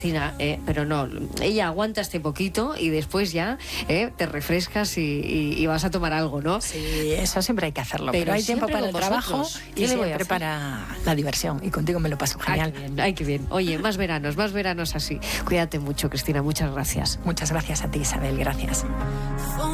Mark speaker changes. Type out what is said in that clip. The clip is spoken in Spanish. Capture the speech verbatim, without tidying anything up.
Speaker 1: Cristina, eh, pero no, ella aguanta este poquito y después ya eh, te refrescas y, y, y vas a tomar algo, ¿no?
Speaker 2: Sí, eso siempre hay que hacerlo, pero, pero hay tiempo para el trabajo y siempre para la diversión, y contigo me lo paso genial.
Speaker 1: Ay, qué bien, ay, qué bien. Oye, más veranos, más veranos así. Cuídate mucho, Cristina, muchas gracias.
Speaker 2: Muchas gracias a ti, Isabel, gracias.